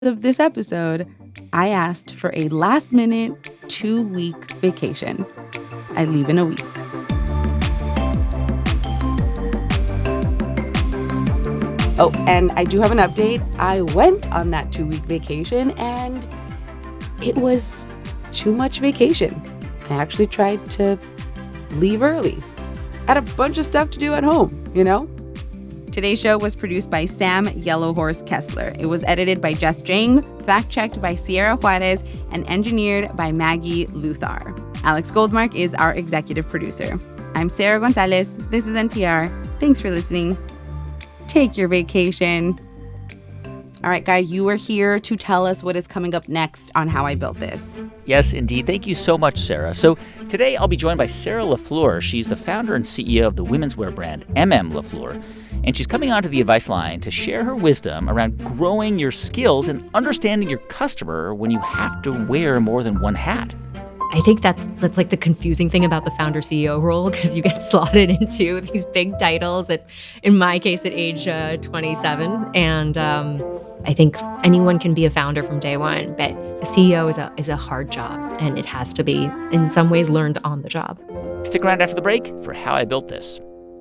of this episode, I asked for a last-minute 2-week vacation. I leave in a week. Oh, and I do have an update. I went on that 2-week vacation, and it was too much vacation. I actually tried to leave early. I had a bunch of stuff to do at home, you know? Today's show was produced by Sam Yellowhorse Kessler. It was edited by Jess Jang, fact-checked by Sierra Juarez, and engineered by Maggie Luthar. Alex Goldmark is our executive producer. I'm Sarah Gonzalez. This is NPR. Thanks for listening. Take your vacation. All right, Guy, you are here to tell us what is coming up next on How I Built This. Yes, indeed. Thank you so much, Sarah. So today I'll be joined by Sarah LaFleur. She's the founder and CEO of the women's wear brand LaFleur. And she's coming onto the advice line to share her wisdom around growing your skills and understanding your customer when you have to wear more than one hat. I think that's like the confusing thing about the founder CEO role, because you get slotted into these big titles in my case, at age 27. And I think anyone can be a founder from day one, but a CEO is a hard job, and it has to be, in some ways, learned on the job. Stick around after the break for How I Built This.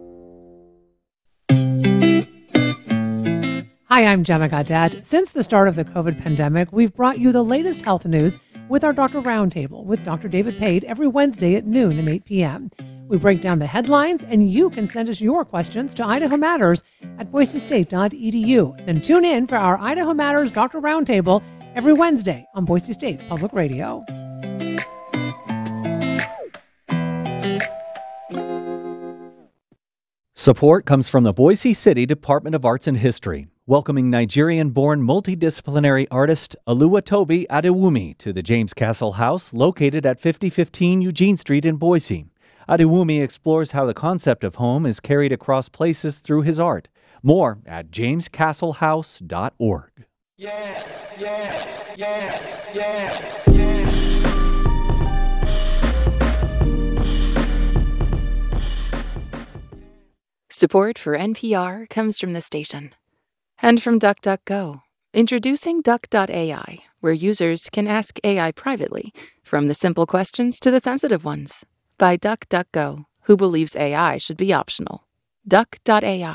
Hi, I'm Gemma Gadet. Since the start of the COVID pandemic, we've brought you the latest health news with our Doctor Roundtable with Dr. David Pate every Wednesday at noon and 8 p.m. We break down the headlines, and you can send us your questions to Idaho Matters at boisestate.edu. Then tune in for our Idaho Matters Doctor Roundtable every Wednesday on Boise State Public Radio. Support comes from the Boise City Department of Arts and History, welcoming Nigerian-born multidisciplinary artist Oluwatobi Adewumi to the James Castle House, located at 5015 Eugene Street in Boise. Adewumi explores how the concept of home is carried across places through his art. More at jamescastlehouse.org. Yeah, yeah, yeah, yeah, yeah. Support for NPR comes from the station. And from DuckDuckGo. Introducing Duck.ai, where users can ask AI privately, from the simple questions to the sensitive ones. By DuckDuckGo, who believes AI should be optional. Duck.ai.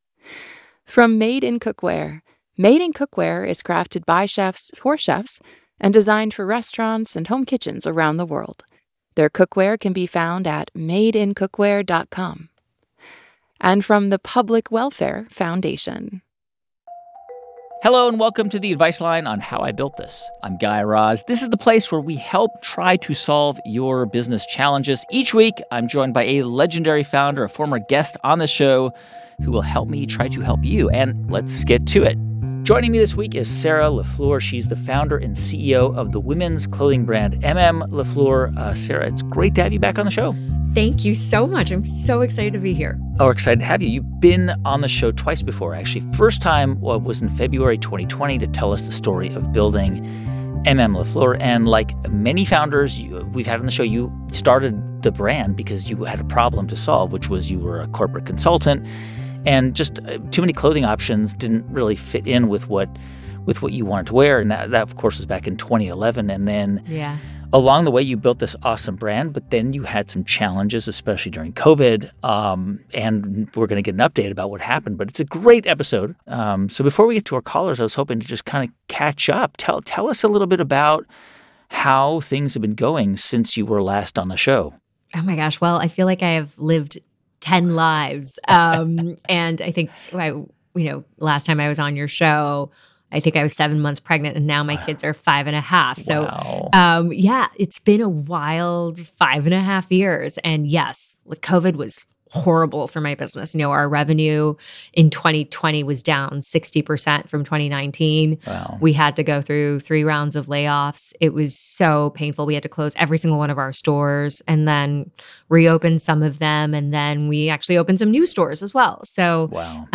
From Made in Cookware. Made in Cookware is crafted by chefs for chefs and designed for restaurants and home kitchens around the world. Their cookware can be found at madeincookware.com. And from the Public Welfare Foundation. Hello and welcome to the Advice Line on How I Built This. I'm Guy Raz. This is the place where we help try to solve your business challenges. Each week, I'm joined by a legendary founder, a former guest on the show, who will help me try to help you. And let's get to it. Joining me this week is Sarah LaFleur. She's the founder and CEO of the women's clothing brand LaFleur. Sarah, it's great to have you back on the show. Thank you so much. I'm so excited to be here. Oh, we're excited to have you. You've been on the show twice before, actually. First time was in February 2020 to tell us the story of building LaFleur. And like many founders we've had on the show, you started the brand because you had a problem to solve, which was you were a corporate consultant. And just too many clothing options didn't really fit in with what you wanted to wear. And that of course, was back in 2011. And then along the way, you built this awesome brand, but then you had some challenges, especially during COVID. And we're going to get an update about what happened. But it's a great episode. So before we get to our callers, I was hoping to just kind of catch up. Tell us a little bit about how things have been going since you were last on the show. Oh my gosh. Well, I feel like I have lived 10 lives. And I think, last time I was on your show, I think I was 7 months pregnant, and now my kids are 5.5. So, Wow. It's been a wild 5.5 years. And yes, COVID was horrible for my business. Our revenue in 2020 was down 60% from 2019. Wow. We had to go through 3 rounds of layoffs. It was so painful. We had to close every single one of our stores and then reopen some of them. And then we actually opened some new stores as well. So, Wow.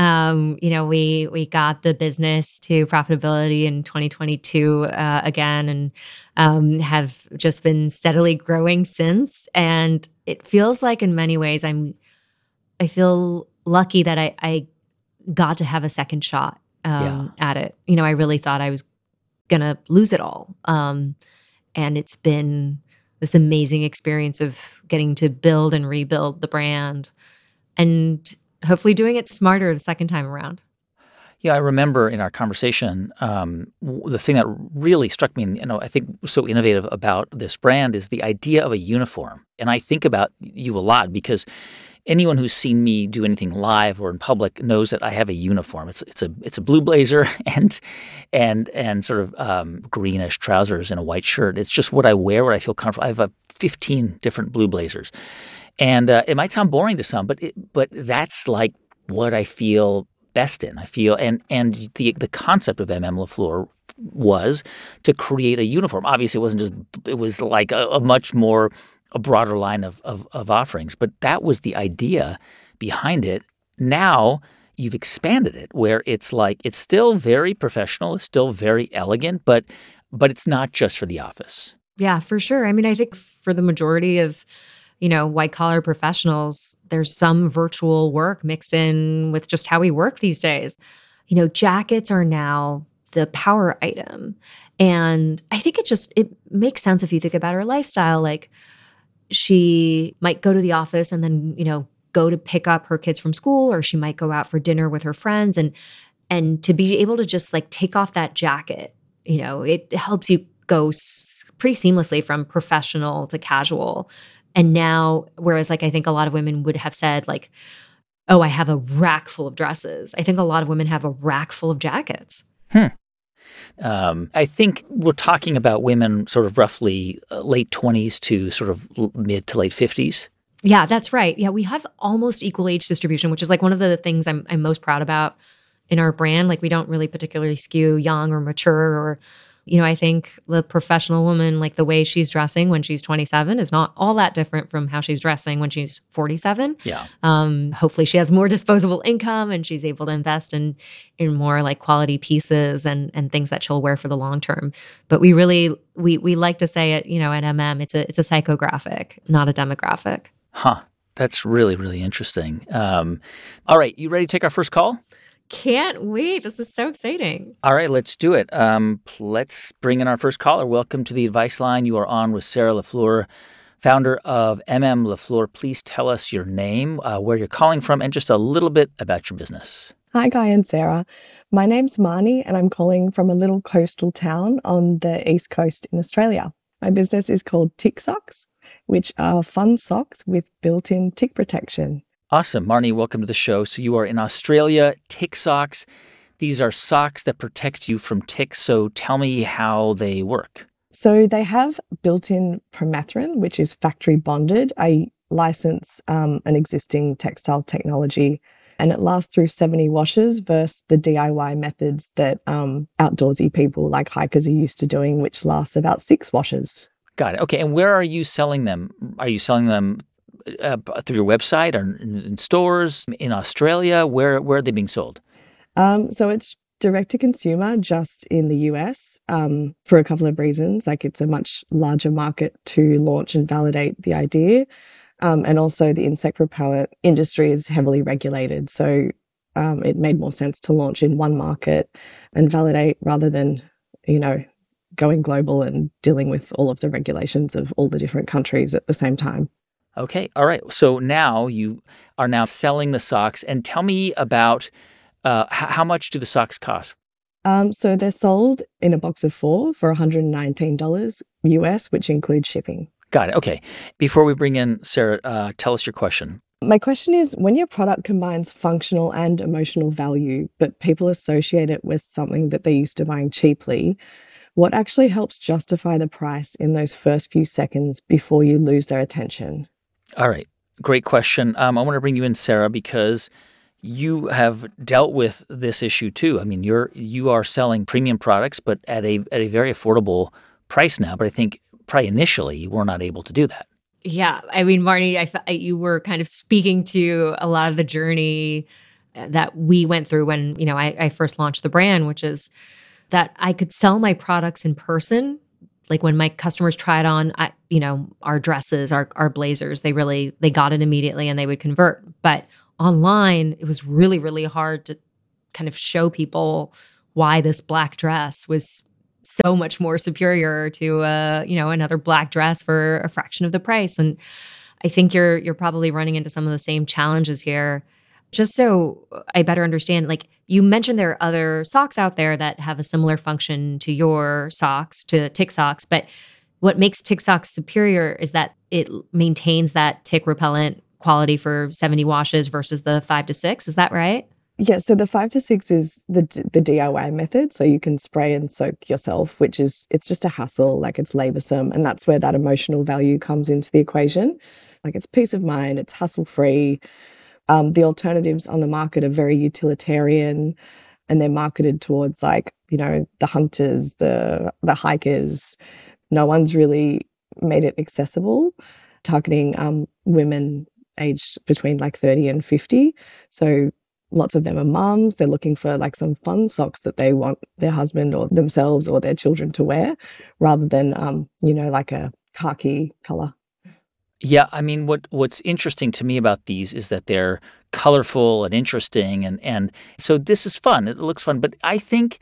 we got the business to profitability in 2022 again, and have just been steadily growing since. And it feels like in many ways I feel lucky that I got to have a second shot at it. I really thought I was gonna lose it all. And it's been this amazing experience of getting to build and rebuild the brand and hopefully doing it smarter the second time around. Yeah, I remember in our conversation, the thing that really struck me, and I think was so innovative about this brand is the idea of a uniform. And I think about you a lot because anyone who's seen me do anything live or in public knows that I have a uniform. It's a blue blazer and sort of greenish trousers and a white shirt. It's just what I wear, what I feel comfortable. I have 15 different blue blazers, and it might sound boring to some, but that's like what I feel best in. I feel and the concept of MM LaFleur was to create a uniform. Obviously, it was like a much more a broader line of offerings, but that was the idea behind it. Now you've expanded it where it's still very professional, it's still very elegant, but it's not just for the office. Yeah, for sure. I mean, I think for the majority of white collar professionals, there's some virtual work mixed in with just how we work these days. Jackets are now the power item. And I think it makes sense if you think about her lifestyle. Like she might go to the office and then, go to pick up her kids from school, or she might go out for dinner with her friends. And to be able to just like take off that jacket, it helps you go pretty seamlessly from professional to casual. And now, whereas like I think a lot of women would have said like, oh, I have a rack full of dresses. I think a lot of women have a rack full of jackets. I think we're talking about women sort of roughly late 20s to sort of mid to late 50s. Yeah, that's right. Yeah, we have almost equal age distribution, which is like one of the things I'm most proud about in our brand. Like we don't really particularly skew young or mature or I think the professional woman, like the way she's dressing when she's 27 is not all that different from how she's dressing when she's 47. Yeah. Hopefully she has more disposable income and she's able to invest in more like quality pieces and things that she'll wear for the long term. But we like to say it, at MM, it's a psychographic, not a demographic. Huh. That's really, really interesting. All right. You ready to take our first call? Can't wait. This is so exciting. All right, let's do it. Let's bring in our first caller. Welcome to the Advice Line. You are on with Sarah LaFleur, founder of MM LaFleur. Please tell us your name, where you're calling from, and just a little bit about your business. Hi, Guy and Sarah. My name's Marnie, and I'm calling from a little coastal town on the East Coast in Australia. My business is called Tick Socks, which are fun socks with built-in tick protection. Awesome. Marnie, welcome to the show. So you are in Australia, Tick Socks. These are socks that protect you from ticks. So tell me how they work. So they have built-in permethrin, which is factory bonded. I license an existing textile technology, and it lasts through 70 washes versus the DIY methods that outdoorsy people like hikers are used to doing, which lasts about 6 washes. Got it. Okay. And where are you selling them? Are you selling them through your website or in stores in Australia? Where are they being sold? So it's direct to consumer just in the US for a couple of reasons. Like it's a much larger market to launch and validate the idea. And also the insect repellent industry is heavily regulated. So it made more sense to launch in one market and validate rather than, going global and dealing with all of the regulations of all the different countries at the same time. Okay. All right. So now you are now selling the socks. And tell me about how much do the socks cost? So they're sold in a box of 4 for $119 US, which includes shipping. Got it. Okay. Before we bring in Sarah, tell us your question. My question is, when your product combines functional and emotional value, but people associate it with something that they're used to buying cheaply, what actually helps justify the price in those first few seconds before you lose their attention? All right. Great question. I want to bring you in, Sarah, because you have dealt with this issue too. I mean, you are selling premium products, but at a very affordable price now. But I think probably initially you were not able to do that. Yeah. I mean, Marnie, you were kind of speaking to a lot of the journey that we went through when, I first launched the brand, which is that I could sell my products in person. Like when my customers tried on, our dresses, our blazers, they got it immediately and they would convert. But online, it was really, really hard to kind of show people why this black dress was so much more superior to another black dress for a fraction of the price. And I think you're probably running into some of the same challenges here. Just so I better understand, like you mentioned there are other socks out there that have a similar function to your socks, to tick socks, but what makes tick socks superior is that it maintains that tick repellent quality for 70 washes versus the 5 to 6. Is that right? Yeah, so the 5 to 6 is the DIY method. So you can spray and soak yourself, it's just a hassle, like it's laborsome. And that's where that emotional value comes into the equation. Like it's peace of mind, it's hassle-free. The alternatives on the market are very utilitarian, and they're marketed towards like, the hunters, the hikers. No one's really made it accessible, targeting women aged between like 30 and 50. So lots of them are mums. They're looking for like some fun socks that they want their husband or themselves or their children to wear, rather than, like a khaki color. Yeah, I mean, what's interesting to me about these is that they're colorful and interesting, and so this is fun. It looks fun, but I think,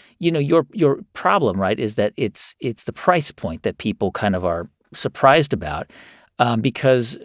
your problem, right, is that it's the price point that people kind of are surprised about, because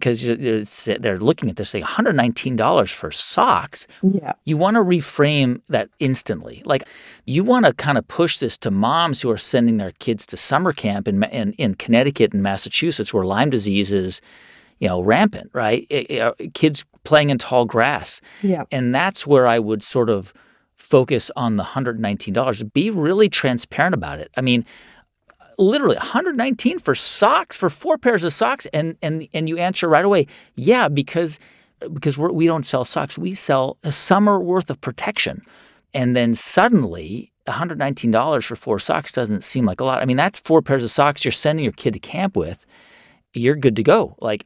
they're looking at this saying $119 for socks. Yeah. You want to reframe that instantly. Like, you want to kind of push this to moms who are sending their kids to summer camp in Connecticut and Massachusetts, where Lyme disease is, rampant, right? Kids playing in tall grass. Yeah. And that's where I would sort of focus on the $119. Be really transparent about it. I mean, literally $119 for socks, for 4 pairs of socks, and you answer right away, yeah, because we don't sell socks, we sell a summer worth of protection. And then suddenly $119 for 4 socks doesn't seem like a lot. I mean, that's 4 pairs of socks you're sending your kid to camp with. You're good to go. Like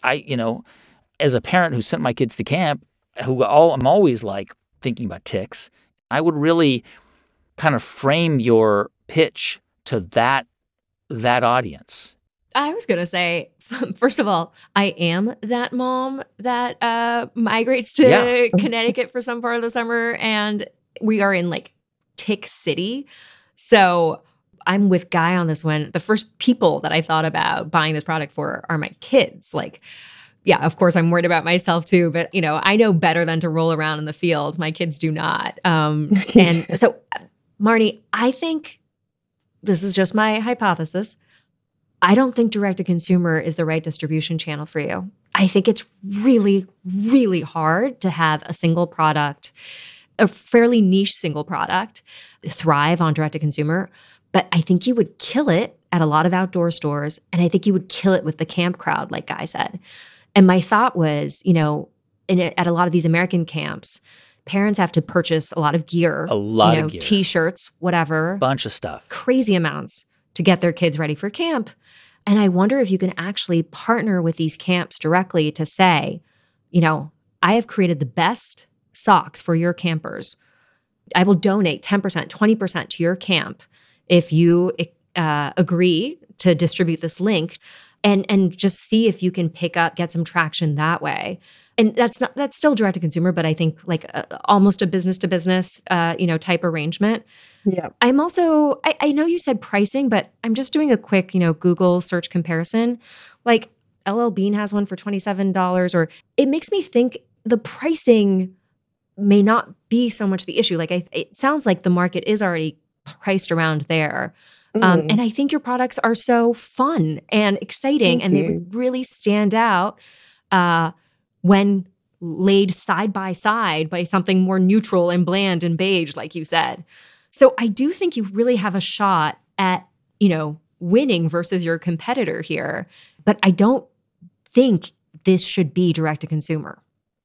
as a parent who sent my kids to camp, I'm always like thinking about ticks. I would really kind of frame your pitch to that audience. I was going to say, first of all, I am that mom that migrates to Connecticut for some part of the summer, and we are in like Tick City. So I'm with Guy on this one. The first people that I thought about buying this product for are my kids. Like, yeah, of course, I'm worried about myself too, but I know better than to roll around in the field. My kids do not. And so, Marnie, I think this is just my hypothesis. I don't think direct-to-consumer is the right distribution channel for you. I think it's really, really hard to have a single product, a fairly niche single product, thrive on direct-to-consumer. But I think you would kill it at a lot of outdoor stores, and I think you would kill it with the camp crowd, like Guy said. And my thought was, at a lot of these American camps, parents have to purchase a lot of gear. A lot of gear. T-shirts, whatever. Bunch of stuff. Crazy amounts to get their kids ready for camp. And I wonder if you can actually partner with these camps directly to say, I have created the best socks for your campers. I will donate 10%, 20% to your camp if you agree to distribute this link, and just see if you can get some traction that way. And that's still direct to consumer, but I think like almost a business to business, type arrangement. Yeah. I'm also, I know you said pricing, but I'm just doing a quick, Google search comparison. Like LL Bean has one for $27, or it makes me think the pricing may not be so much the issue. Like it sounds like the market is already priced around there. And I think your products are so fun and exciting, and they would really stand out when laid side by side by something more neutral and bland and beige, like you said. So I do think you really have a shot at, winning versus your competitor here. But I don't think this should be direct to consumer.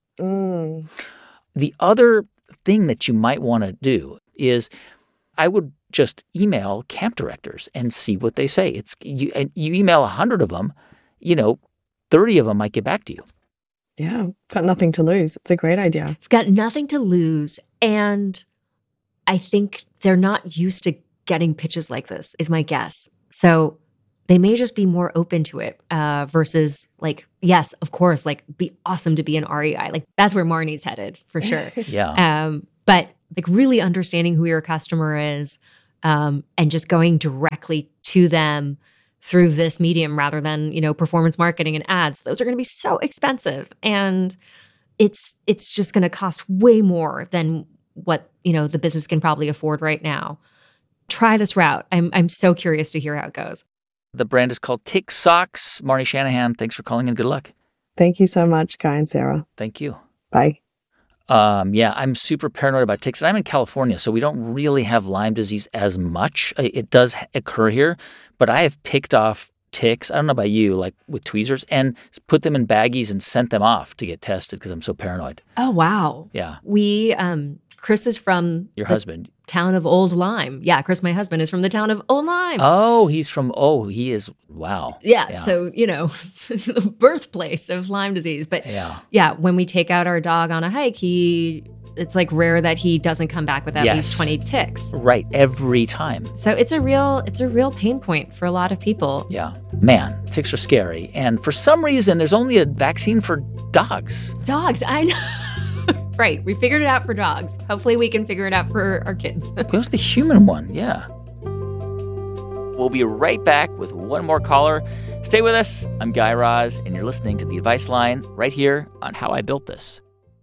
The other thing that you might want to do is I would just email camp directors and see what they say. You email 100 of them, 30 of them might get back to you. Yeah, got nothing to lose. It's a great idea. Got nothing to lose. And I think they're not used to getting pitches like this, is my guess. So they may just be more open to it versus like, yes, of course, like be awesome to be an REI. Like that's where Marnie's headed for sure. Yeah. But like really understanding who your customer is, and just going directly to them through this medium rather than, performance marketing and ads. Those are going to be so expensive, and it's just going to cost way more than what, the business can probably afford right now. Try this route. I'm so curious to hear how it goes. The brand is called Tick Socks. Marnie Shanahan, thanks for calling in. Good luck. Thank you so much, Guy and Sarah. Thank you. Bye. Yeah, I'm super paranoid about ticks. And I'm in California, so we don't really have Lyme disease as much. It does occur here, but I have picked off ticks, I don't know about you, like with tweezers, and put them in baggies and sent them off to get tested because I'm so paranoid. Oh, wow. Yeah. Chris is from Your husband. Town of Old Lyme. Yeah, Chris, my husband, is from the town of Old Lyme. Oh, he is, wow. Yeah. So, the birthplace of Lyme disease. But yeah, when we take out our dog on a hike, it's like rare that he doesn't come back with at least 20 ticks. Right, every time. So it's a real pain point for a lot of people. Yeah. Man, ticks are scary. And for some reason, there's only a vaccine for dogs. Dogs, I know. Right. We figured it out for dogs. Hopefully we can figure it out for our kids. Where's the human one? Yeah. We'll be right back with one more caller. Stay with us. I'm Guy Raz, and you're listening to The Advice Line right here on How I Built This.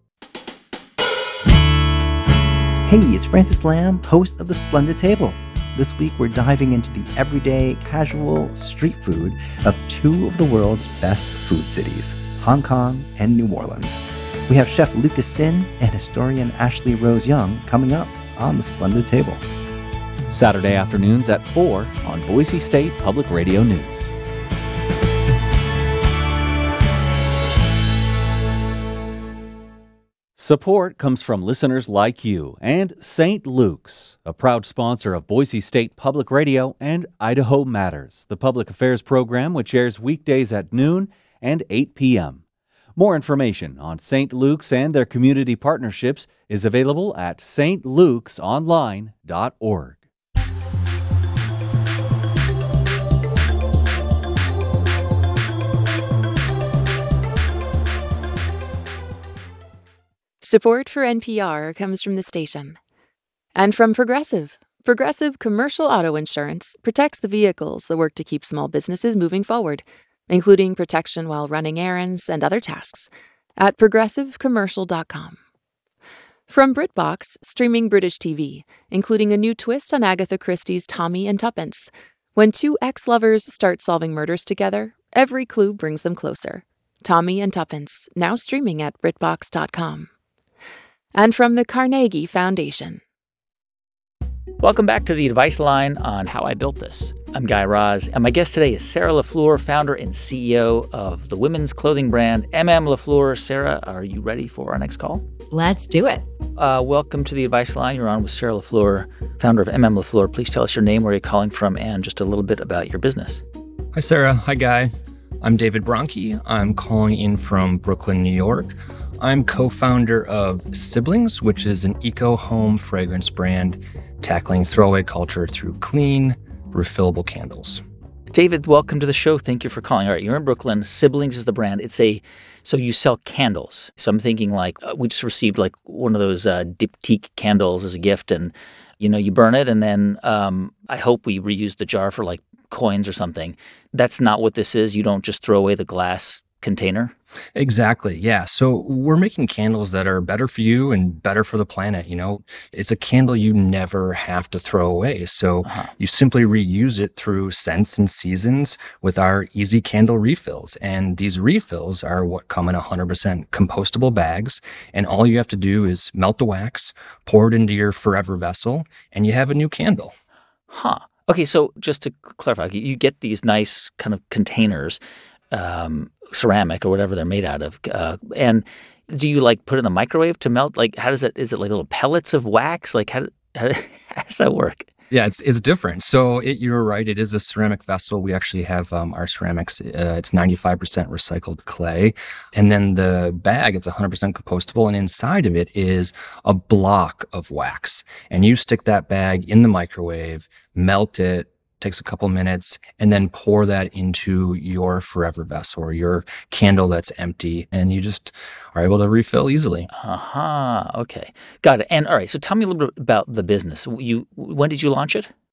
Hey, it's Francis Lamb, host of The Splendid Table. This week, we're diving into the everyday, casual street food of two of the world's best food cities, Hong Kong and New Orleans. We have Chef Lucas Sin and historian Ashley Rose Young coming up on The Splendid Table. Saturday afternoons at 4 on Boise State Public Radio News. Support comes from listeners like you and St. Luke's, a proud sponsor of Boise State Public Radio and Idaho Matters, the public affairs program which airs weekdays at noon and 8 p.m. More information on St. Luke's and their community partnerships is available at stlukesonline.org. Support for NPR comes from the station. And from Progressive. Progressive Commercial Auto Insurance protects the vehicles that work to keep small businesses moving forward, including protection while running errands and other tasks, at progressivecommercial.com. From BritBox, streaming British TV, including a new twist on Agatha Christie's Tommy and Tuppence. When two ex-lovers start solving murders together, every clue brings them closer. Tommy and Tuppence, now streaming at BritBox.com. And from the Carnegie Foundation. Welcome back to The Advice Line on How I Built This. I'm Guy Raz, and my guest today is Sarah LaFleur, founder and CEO of the women's clothing brand LaFleur. Sarah, are you ready for our next call? Let's do it. Welcome to The Advice Line. You're on with Sarah LaFleur, founder of LaFleur. Please tell us your name, where you're calling from, and just a little bit about your business. Hi, Sarah. Hi, Guy. I'm David Bronke. I'm calling in from Brooklyn, New York. I'm co-founder of Siblings, which is an eco-home fragrance brand tackling throwaway culture through clean, refillable candles. David, welcome to the show. Thank you for calling. All right, you're in Brooklyn. Siblings is the brand. So you sell candles. So I'm thinking we just received one of those diptyque candles as a gift, and you burn it, and then I hope we reuse the jar for coins or something. That's not what this is. You don't just throw away the glass container? Exactly. Yeah. So we're making candles that are better for you and better for the planet. It's a candle you never have to throw away. So you simply reuse it through scents and seasons with our easy candle refills. And these refills are what come in 100% compostable bags. And all you have to do is melt the wax, pour it into your forever vessel, and you have a new candle. Huh. Okay. So just to clarify, you get these nice kind of containers, ceramic or whatever they're made out of, and do you put it in the microwave to melt? How does it? Is it little pellets of wax? How does that work? Yeah, it's different. So you're right. It is a ceramic vessel. We actually have our ceramics. It's 95% recycled clay, and then the bag. It's 100% compostable, and inside of it is a block of wax. And you stick that bag in the microwave, melt it. Takes a couple minutes, and then pour that into your forever vessel or your candle that's empty, and you just are able to refill easily. Okay. Got it. And all right, so tell me a little bit about the business. When did you launch it?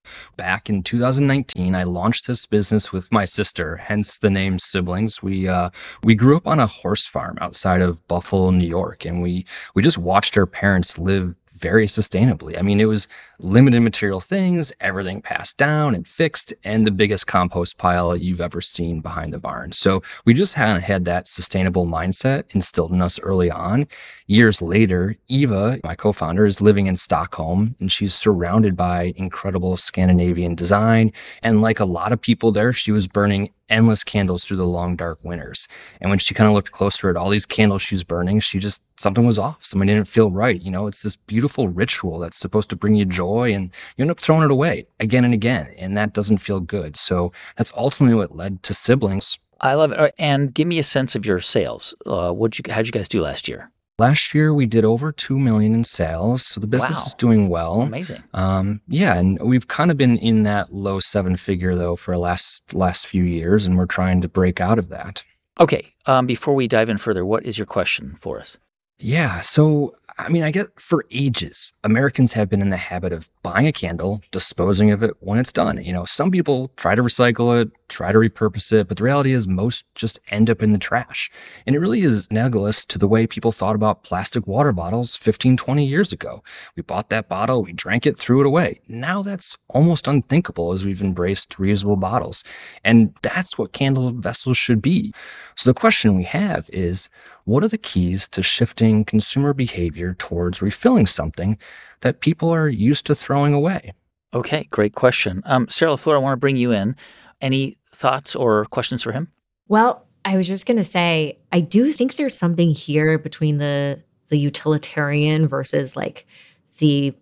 Back in 2019, I launched this business with my sister, hence the name Siblings. We grew up on a horse farm outside of Buffalo, New York, and we just watched our parents live very sustainably. I mean, it was limited material things, everything passed down and fixed, and the biggest compost pile you've ever seen behind the barn. So we just had that sustainable mindset instilled in us early on. Years later, Eva, my co-founder, is living in Stockholm, and she's surrounded by incredible Scandinavian design. And like a lot of people there, she was burning endless candles through the long, dark winters. And when she kind of looked closer at all these candles she was burning, something was off. Something didn't feel right. You know, it's this beautiful ritual that's supposed to bring you joy, and you end up throwing it away again and again. And that doesn't feel good. So that's ultimately what led to Siblings. I love it. And give me a sense of your sales. How'd you guys do last year? Last year, we did over 2 million in sales. So the business is doing well. Amazing. Yeah. And we've kind of been in that low 7-figure though for the last few years. And we're trying to break out of that. Okay. Before we dive in further, what is your question for us? Yeah. So, I mean, I get for ages, Americans have been in the habit of buying a candle, disposing of it when it's done. You know, some people try to recycle it, try to repurpose it, but the reality is most just end up in the trash. And it really is analogous to the way people thought about plastic water bottles 15, 20 years ago. We bought that bottle, we drank it, threw it away. Now that's almost unthinkable as we've embraced reusable bottles. And that's what candle vessels should be. So the question we have is, what are the keys to shifting consumer behavior towards refilling something that people are used to throwing away? Okay, great question. Sarah LaFleur, I want to bring you in. Any thoughts or questions for him? Well, I was just going to say, I do think there's something here between the utilitarian versus like the,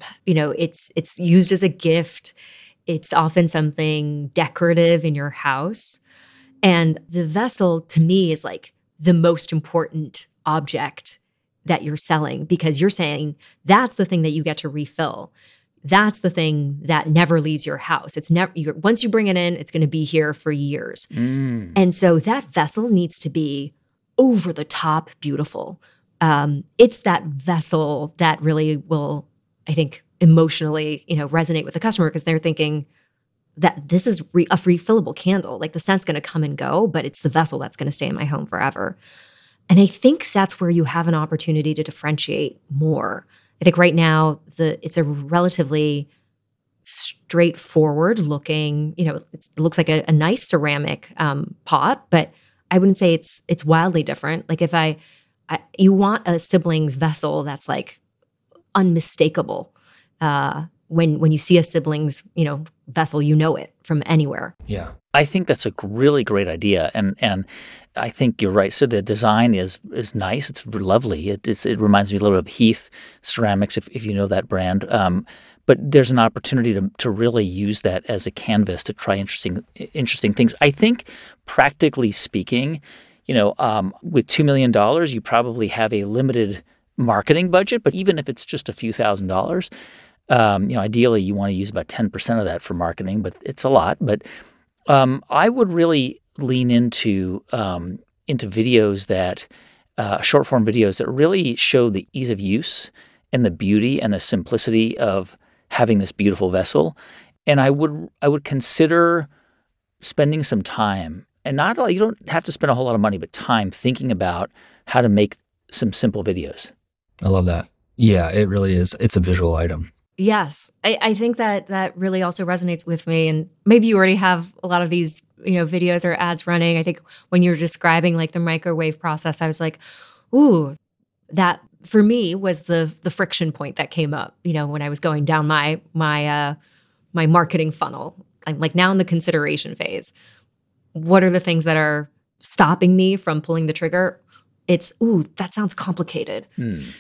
it's used as a gift. It's often something decorative in your house. And the vessel to me is like the most important object that you're selling, because you're saying that's the thing that you get to refill. That's the thing that never leaves your house. It's never, once you bring it in, it's going to be here for years. And so that vessel needs to be over the top beautiful. It's that vessel that really will, I think, emotionally, resonate with the customer, because they're thinking that this is a refillable candle. Like the scent's going to come and go, but it's the vessel that's going to stay in my home forever. And I think that's where you have an opportunity to differentiate more. I think right now it's a relatively straightforward looking, it looks like a nice ceramic pot, but I wouldn't say it's wildly different. Like if you want a Siblings vessel that's like unmistakable. When you see a Siblings, vessel, it from anywhere. Yeah. I think that's a really great idea. And I think you're right. So the design is nice. It's lovely. It reminds me a little bit of Heath Ceramics, if you know that brand. But there's an opportunity to really use that as a canvas to try interesting things. I think practically speaking, with $2 million, you probably have a limited marketing budget. But even if it's just a few $1,000s, ideally you want to use about 10% of that for marketing, but it's a lot. But I would really lean into videos that short form videos that really show the ease of use and the beauty and the simplicity of having this beautiful vessel. And I would consider spending some time, and you don't have to spend a whole lot of money, but time thinking about how to make some simple videos. I love that. Yeah, it really is. It's a visual item. Yes. I think that really also resonates with me. And maybe you already have a lot of these, videos or ads running. I think when you were describing like the microwave process, I was like, ooh, that for me was the friction point that came up, when I was going down my marketing funnel. I'm like now in the consideration phase. What are the things that are stopping me from pulling the trigger? It's, ooh, that sounds complicated.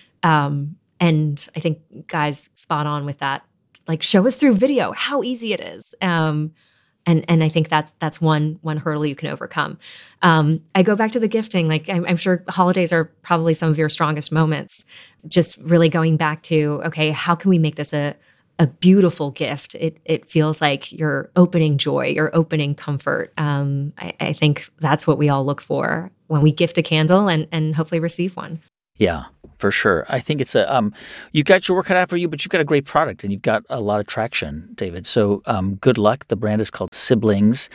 And I think guys spot on with that. Like, show us through video how easy it is. And I think that's one hurdle you can overcome. I go back to the gifting. Like I'm sure holidays are probably some of your strongest moments. Just really going back to, okay, how can we make this a beautiful gift? It feels like you're opening joy, you're opening comfort. I think that's what we all look for when we gift a candle and hopefully receive one. Yeah, for sure. I think it's you've got your work cut out for you, but you've got a great product and you've got a lot of traction, David. So good luck. The brand is called Siblings,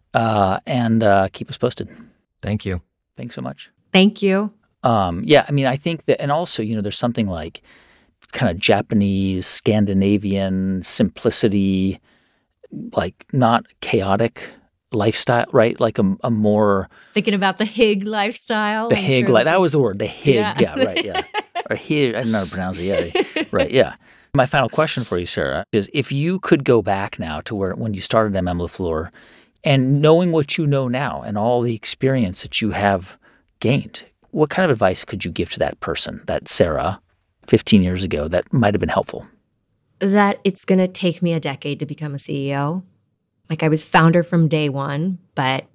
and keep us posted. Thank you. Thanks so much. Thank you. Yeah, I mean, I think that, and also, there's something like kind of Japanese, Scandinavian simplicity, like not chaotic lifestyle, right? Like a more Thinking about the Hig lifestyle. the Hig, that was the word, the Hig, yeah, right, yeah. Or Hig, I don't know how to pronounce it, yeah, right, yeah. My final question for you, Sarah, is if you could go back now to when you started MM LaFleur and knowing what you know now and all the experience that you have gained, what kind of advice could you give to that person, that Sarah, 15 years ago, that might have been helpful? That it's going to take me a decade to become a CEO. Like, I was founder from day one, but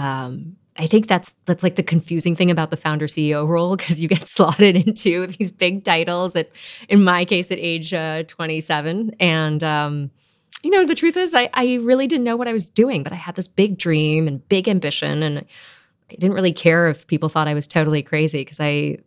I think that's like the confusing thing about the founder CEO role, because you get slotted into these big titles in my case, at age 27. And, the truth is I really didn't know what I was doing, but I had this big dream and big ambition. And I didn't really care if people thought I was totally crazy, because I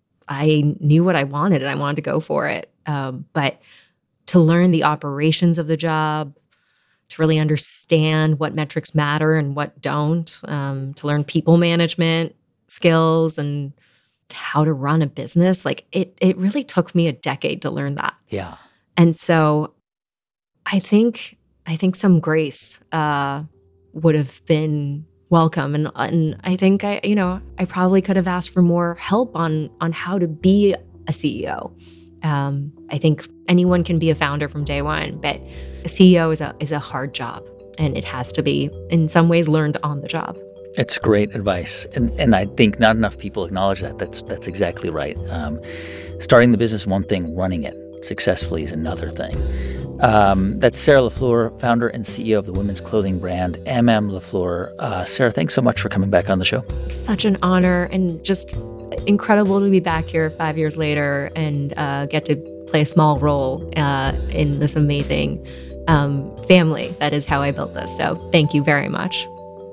knew what I wanted and I wanted to go for it. But to learn the operations of the job, to really understand what metrics matter and what don't, to learn people management skills and how to run a business. Like it really took me a decade to learn that. Yeah. And so I think some grace would have been welcome. And I think I probably could have asked for more help on how to be a CEO. I think anyone can be a founder from day one, but a CEO is a hard job, and it has to be in some ways learned on the job. It's great advice, and I think not enough people acknowledge that. That's exactly right. Starting the business is one thing, running it successfully is another thing. That's Sarah LaFleur, founder and CEO of the women's clothing brand MM LaFleur. Sarah, thanks so much for coming back on the show. Such an honor, and just incredible to be back here 5 years later and get to play a small role in this amazing family that is How I Built This. So thank you very much.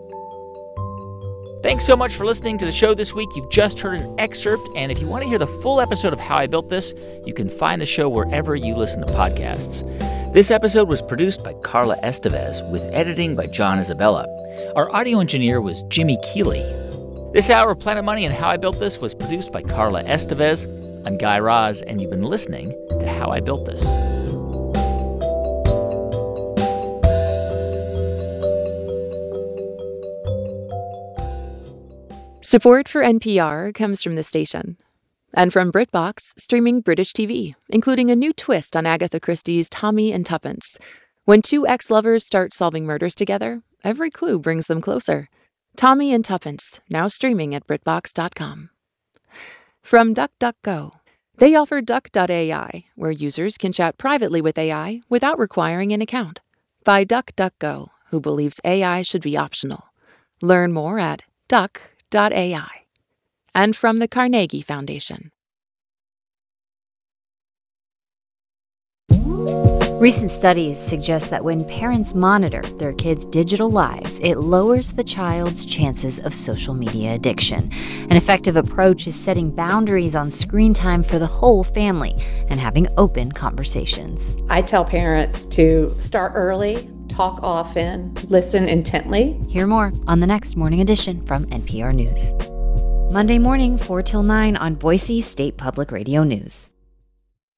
Thanks so much for listening to the show this week. You've just heard an excerpt, and if you want to hear the full episode of How I Built This, you can find the show wherever you listen to podcasts. This episode was produced by Carla Estevez with editing by John Isabella. Our audio engineer was Jimmy Keeley. This hour of Planet Money and How I Built This was produced by Carla Estevez. I'm Guy Raz, and you've been listening to How I Built This. Support for NPR comes from the station and from BritBox, streaming British TV, including a new twist on Agatha Christie's Tommy and Tuppence. When two ex-lovers start solving murders together, every clue brings them closer. Tommy and Tuppence, now streaming at BritBox.com. From DuckDuckGo, they offer Duck.ai, where users can chat privately with AI without requiring an account. By DuckDuckGo, who believes AI should be optional. Learn more at Duck.ai. And from the Carnegie Foundation. Recent studies suggest that when parents monitor their kids' digital lives, it lowers the child's chances of social media addiction. An effective approach is setting boundaries on screen time for the whole family and having open conversations. I tell parents to start early, talk often, listen intently. Hear more on the next Morning Edition from NPR News. Monday morning, 4 till 9 on Boise State Public Radio News.